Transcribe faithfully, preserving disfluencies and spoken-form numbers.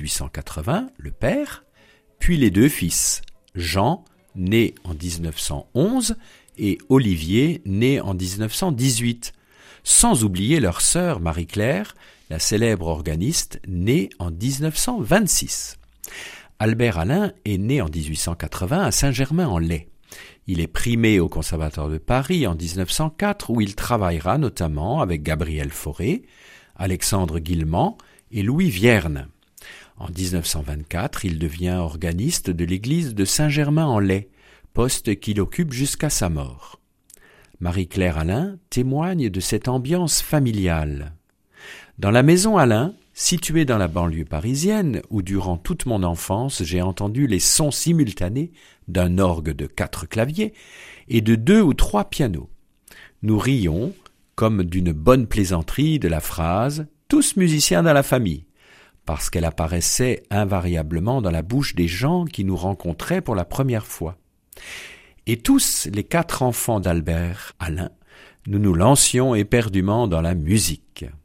mille huit cent quatre-vingts, le père, puis les deux fils, Jean, né en dix-neuf cent onze, et Olivier, né en dix-neuf cent dix-huit, sans oublier leur sœur Marie-Claire, la célèbre organiste, née en dix-neuf cent vingt-six. Albert Alain est né en dix-huit cent quatre-vingts à Saint-Germain-en-Laye. Il est primé au Conservatoire de Paris en dix-neuf cent quatre où il travaillera notamment avec Gabriel Fauré, Alexandre Guilmant et Louis Vierne. En dix-neuf cent vingt-quatre, il devient organiste de l'église de Saint-Germain-en-Laye, poste qu'il occupe jusqu'à sa mort. Marie-Claire Alain témoigne de cette ambiance familiale. Dans la maison Alain, située dans la banlieue parisienne, où durant toute mon enfance j'ai entendu les sons simultanés d'un orgue de quatre claviers et de deux ou trois pianos. Nous rions, comme d'une bonne plaisanterie, de la phrase « tous musiciens dans la famille », parce qu'elle apparaissait invariablement dans la bouche des gens qui nous rencontraient pour la première fois. Et tous les quatre enfants d'Albert Alain, nous nous lancions éperdument dans la musique.